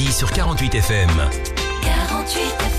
midi sur 48 FM. 48 FM.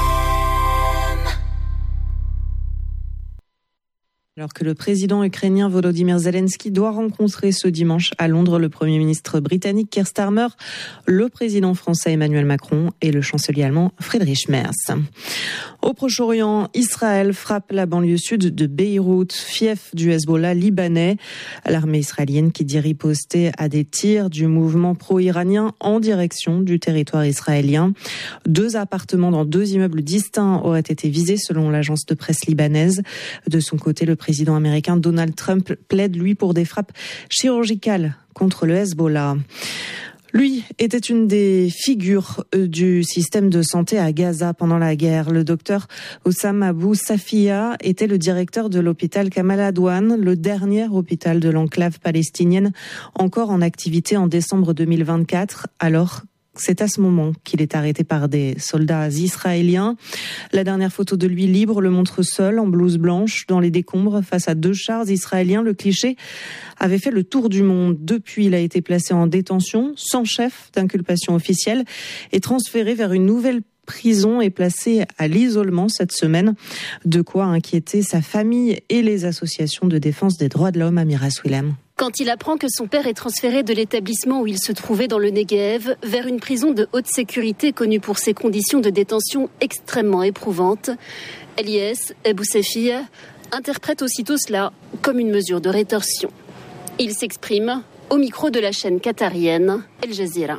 Alors que le président ukrainien Volodymyr Zelensky doit rencontrer ce dimanche à Londres le Premier ministre britannique Keir Starmer, le président français Emmanuel Macron et le chancelier allemand Friedrich Merz. Au Proche-Orient, Israël frappe la banlieue sud de Beyrouth, fief du Hezbollah libanais. L'armée israélienne qui dit riposter à des tirs du mouvement pro-iranien en direction du territoire israélien. 2 appartements dans 2 immeubles distincts auraient été visés selon l'agence de presse libanaise. De son côté, le président américain Donald Trump plaide, lui, pour des frappes chirurgicales contre le Hezbollah. Lui était une des figures du système de santé à Gaza pendant la guerre. Le docteur Oussam Abou Safia était le directeur de l'hôpital Kamal Adwan, le dernier hôpital de l'enclave palestinienne, encore en activité en décembre 2024, alors c'est à ce moment qu'il est arrêté par des soldats israéliens. La dernière photo de lui libre le montre seul, en blouse blanche, dans les décombres, face à 2 chars israéliens. Le cliché avait fait le tour du monde. Depuis, il a été placé en détention, sans chef d'inculpation officielle, et transféré vers une nouvelle prison et placé à l'isolement cette semaine. De quoi inquiéter sa famille et les associations de défense des droits de l'homme. Amira Swilem. Quand il apprend que son père est transféré de l'établissement où il se trouvait dans le Negev vers une prison de haute sécurité connue pour ses conditions de détention extrêmement éprouvantes, Elias Abou Safia interprète aussitôt cela comme une mesure de rétorsion. Il s'exprime au micro de la chaîne qatarienne Al Jazeera.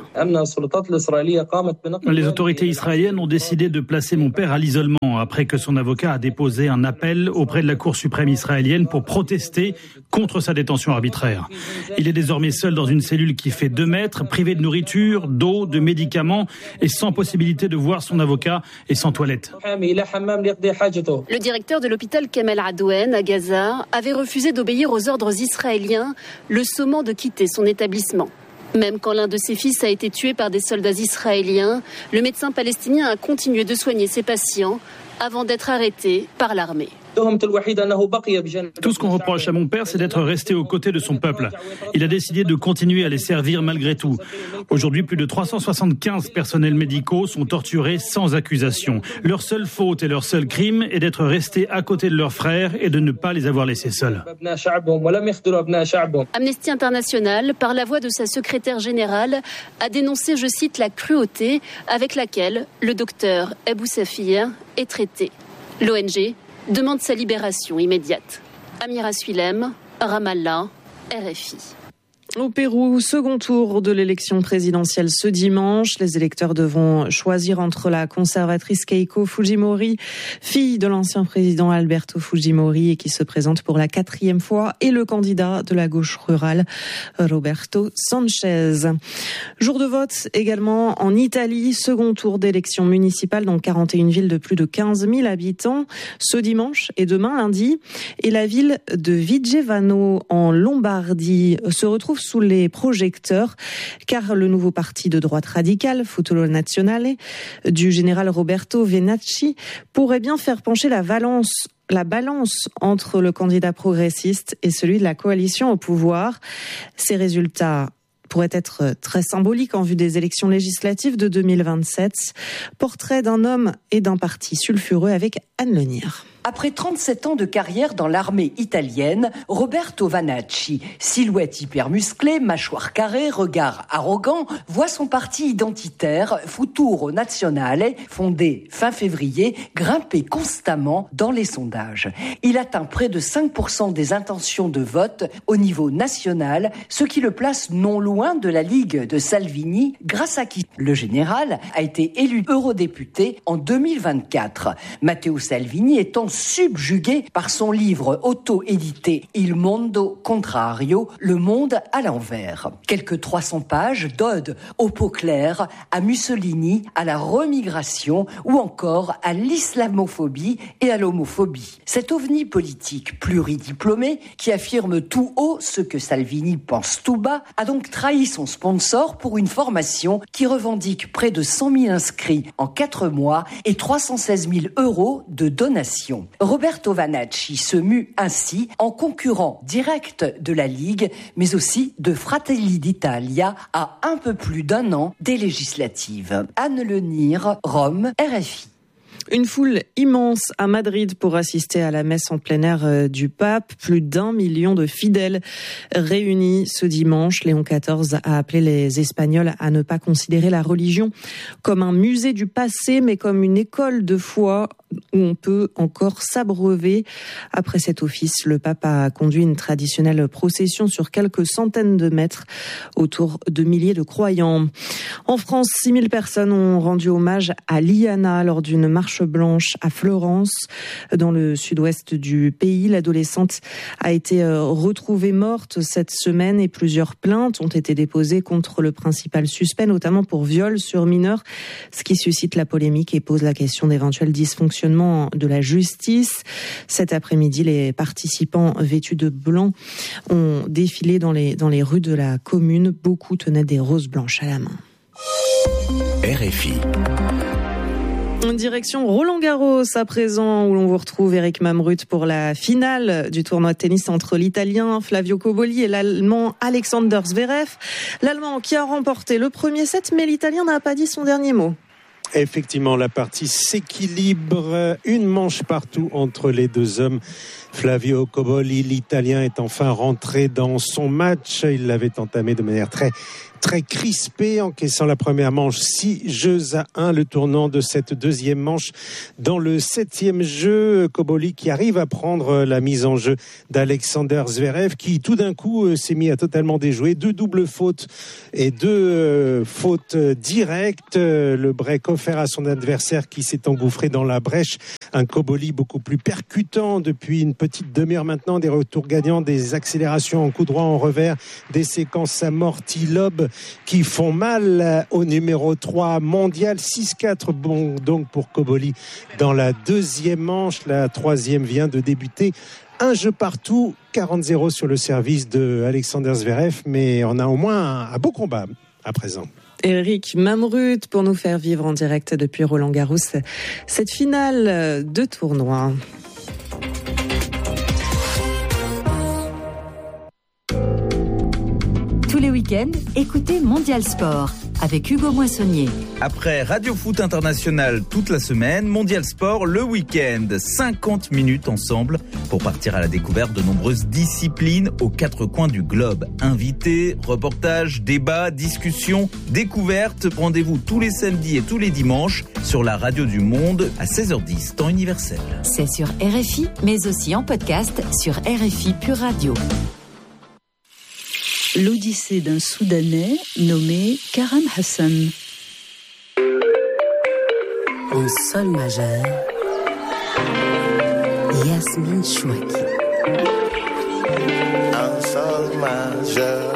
Les autorités israéliennes ont décidé de placer mon père à l'isolement après que son avocat a déposé un appel auprès de la Cour suprême israélienne pour protester contre sa détention arbitraire. Il est désormais seul dans une cellule qui fait 2 mètres, privé de nourriture, d'eau, de médicaments et sans possibilité de voir son avocat et sans toilette. Le directeur de l'hôpital Kamal Adwan à Gaza avait refusé d'obéir aux ordres israéliens, le sommant de quitter son établissement. Même quand l'un de ses fils a été tué par des soldats israéliens, le médecin palestinien a continué de soigner ses patients avant d'être arrêté par l'armée. Tout ce qu'on reproche à mon père, c'est d'être resté aux côtés de son peuple. Il a décidé de continuer à les servir malgré tout. Aujourd'hui, plus de 375 personnels médicaux sont torturés sans accusation. Leur seule faute et leur seul crime est d'être restés à côté de leurs frères et de ne pas les avoir laissés seuls. Amnesty International, par la voix de sa secrétaire générale, a dénoncé, je cite, la cruauté avec laquelle le docteur Abou Safia est traité. L'ONG demande sa libération immédiate. Amira Swilem, Ramallah, RFI. Au Pérou, second tour de l'élection présidentielle ce dimanche. Les électeurs devront choisir entre la conservatrice Keiko Fujimori, fille de l'ancien président Alberto Fujimori et qui se présente pour la 4e fois, et le candidat de la gauche rurale, Roberto Sanchez. Jour de vote également en Italie, second tour d'élection municipale dans 41 villes de plus de 15 000 habitants. Ce dimanche et demain, lundi, et la ville de Vigevano en Lombardie se retrouve sous les projecteurs, car le nouveau parti de droite radicale, Futuro Nazionale, du général Roberto Venacci, pourrait bien faire pencher la balance entre le candidat progressiste et celui de la coalition au pouvoir. Ces résultats pourrait être très symbolique en vue des élections législatives de 2027. Portrait d'un homme et d'un parti sulfureux avec Anne Lenir. Après 37 ans de carrière dans l'armée italienne, Roberto Vanacci, silhouette hyper musclée, mâchoire carrée, regard arrogant, voit son parti identitaire, Futuro Nazionale, fondé fin février, grimper constamment dans les sondages. Il atteint près de 5% des intentions de vote au niveau national, ce qui le place non loin de la Ligue de Salvini, grâce à qui le général a été élu eurodéputé en 2024. Matteo Salvini étant subjugué par son livre auto-édité Il Mondo Contrario, Le Monde à l'envers. Quelques 300 pages d'ode au pot clair, à Mussolini, à la remigration ou encore à l'islamophobie et à l'homophobie. Cet ovni politique pluridiplômé qui affirme tout haut ce que Salvini pense tout bas a donc trahi son sponsor pour une formation qui revendique près de 100 000 inscrits en 4 mois et 316 000 € de donations. compétition. Roberto Vanacci se mue ainsi en concurrent direct de la Ligue, mais aussi de Fratelli d'Italia à un peu plus d'1 an des législatives. Anne Lenire, Rome, RFI. Une foule immense à Madrid pour assister à la messe en plein air du pape. Plus d'1 million de fidèles réunis ce dimanche. Léon XIV a appelé les Espagnols à ne pas considérer la religion comme un musée du passé, mais comme une école de foi où on peut encore s'abreuver. Après cet office, le pape a conduit une traditionnelle procession sur quelques centaines de mètres autour de milliers de croyants. En France, 6000 personnes ont rendu hommage à Liana lors d'une marche blanche à Florence, dans le sud-ouest du pays. L'adolescente a été retrouvée morte cette semaine et plusieurs plaintes ont été déposées contre le principal suspect, notamment pour viol sur mineur, ce qui suscite la polémique et pose la question d'éventuels dysfonctionnements de la justice. Cet après-midi, les participants vêtus de blanc ont défilé dans les rues de la commune. Beaucoup tenaient des roses blanches à la main. RFI. Direction Roland-Garros à présent, où l'on vous retrouve Eric Mamrut pour la finale du tournoi de tennis entre l'Italien Flavio Cobolli et l'Allemand Alexander Zverev. L'Allemand qui a remporté le premier set, mais l'Italien n'a pas dit son dernier mot. Effectivement, la partie s'équilibre, une manche partout entre les deux hommes. Flavio Cobolli, l'Italien, est enfin rentré dans son match. Il l'avait entamé de manière très crispé, encaissant la première manche 6-1, le tournant de cette deuxième manche dans le 7e jeu. Cobolli qui arrive à prendre la mise en jeu d'Alexander Zverev, qui tout d'un coup s'est mis à totalement déjouer. 2 doubles fautes et 2 fautes directes. Le break offert à son adversaire qui s'est engouffré dans la brèche. Un Cobolli beaucoup plus percutant depuis une petite demi-heure maintenant. Des retours gagnants, des accélérations en coup droit, en revers, des séquences amorties lob qui font mal au numéro 3 mondial. 6-4 bon donc pour Cobolli dans la deuxième manche. La troisième vient de débuter. Un jeu partout, 40-0 sur le service de Alexander Zverev, mais on a au moins un beau combat à présent. Eric Mamrut pour nous faire vivre en direct depuis Roland-Garros cette finale de tournoi. Tous les week-ends, écoutez Mondial Sport avec Hugo Moissonnier. Après Radio Foot International toute la semaine, Mondial Sport le week-end. 50 minutes ensemble pour partir à la découverte de nombreuses disciplines aux 4 coins du globe. Invités, reportages, débats, discussions, découvertes. Rendez-vous tous les samedis et tous les dimanches sur la radio du monde à 16h10, temps universel. C'est sur RFI, mais aussi en podcast sur RFI Pure Radio. L'odyssée d'un Soudanais nommé Karam Hassan. En sol majeur, Yasmine Chouaki. En sol majeur.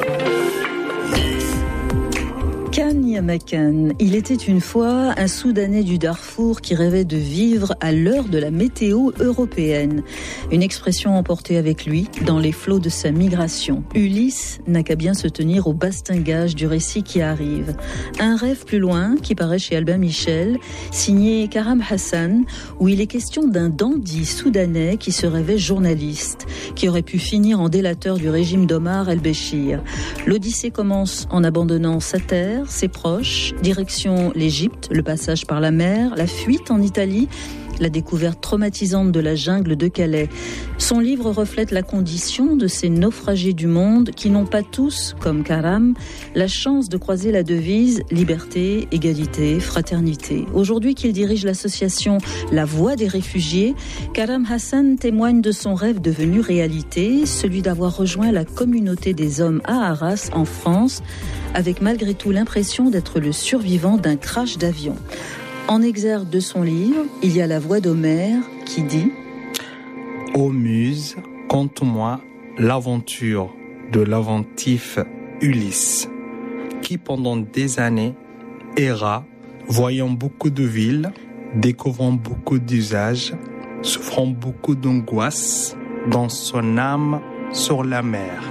Khan Yamakan, il était une fois un Soudanais du Darfour qui rêvait de vivre à l'heure de la météo européenne. Une expression emportée avec lui dans les flots de sa migration. Ulysse n'a qu'à bien se tenir au bastingage du récit qui arrive. Un rêve plus loin qui paraît chez Albin Michel, signé Karam Hassan, où il est question d'un dandy soudanais qui se rêvait journaliste, qui aurait pu finir en délateur du régime d'Omar el-Béchir. L'Odyssée commence en abandonnant sa terre, ses proches, direction l'Égypte, le passage par la mer, la fuite en Italie, la découverte traumatisante de la jungle de Calais. Son livre reflète la condition de ces naufragés du monde qui n'ont pas tous, comme Karam, la chance de croiser la devise liberté, égalité, fraternité. Aujourd'hui qu'il dirige l'association La Voix des réfugiés, Karam Hassan témoigne de son rêve devenu réalité, celui d'avoir rejoint la communauté des hommes à Arras, en France, avec malgré tout l'impression d'être le survivant d'un crash d'avion. En exergue de son livre, il y a la voix d'Homère qui dit « Ô Muse, conte-moi l'aventure de l'inventif Ulysse, qui pendant des années erra, voyant beaucoup de villes, découvrant beaucoup d'usages, souffrant beaucoup d'angoisse dans son âme sur la mer.